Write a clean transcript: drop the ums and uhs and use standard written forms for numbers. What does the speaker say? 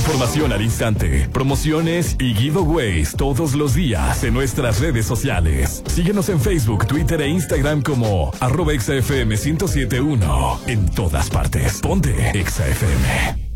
información al instante, promociones y giveaways todos los días en nuestras redes sociales. Síguenos en Facebook, Twitter e Instagram como @ExaFM 1071. En todas partes. Ponte Exa FM.